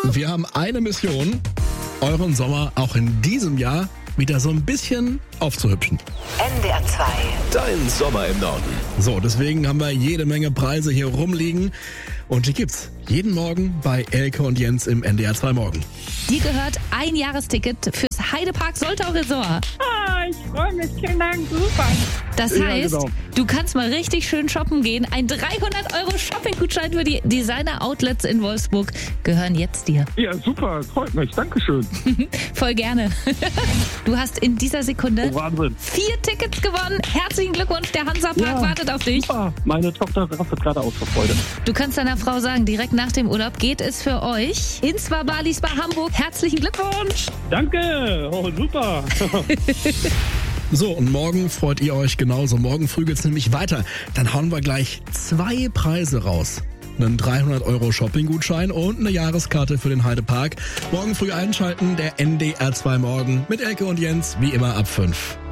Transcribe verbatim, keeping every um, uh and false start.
Wir haben eine Mission, euren Sommer auch in diesem Jahr wieder so ein bisschen aufzuhübschen. N D R zwei. Dein Sommer im Norden. So, deswegen haben wir jede Menge Preise hier rumliegen. Und die gibt's jeden Morgen bei Elke und Jens im N D R zwei Morgen. Dir gehört ein Jahresticket fürs Heidepark Soltau Resort. Ah, ich freue mich. Vielen Dank. Super. Das Ja, heißt, genau. du kannst mal richtig schön shoppen gehen. Ein dreihundert Euro Shopping-Gutschein für die Designer-Outlets in Wolfsburg gehören jetzt dir. Ja, super. Freut mich. Dankeschön. Voll gerne. Du hast in dieser Sekunde Oh, Wahnsinn. vier Tickets gewonnen. Herzlichen Glückwunsch, der Hansapark Ja, wartet auf dich. Super. Meine Tochter rastet gerade aus vor Freude. Du kannst deiner Frau sagen, direkt nach dem Urlaub geht es für euch ins Spa Bali Spa Hamburg. Herzlichen Glückwunsch. Danke. Oh, super. So, und morgen freut ihr euch genauso. Morgen früh geht's nämlich weiter. Dann hauen wir gleich zwei Preise raus. Einen dreihundert Euro Shopping-Gutschein und eine Jahreskarte für den Heidepark. Morgen früh einschalten, der N D R zwei Morgen mit Elke und Jens, wie immer ab fünf.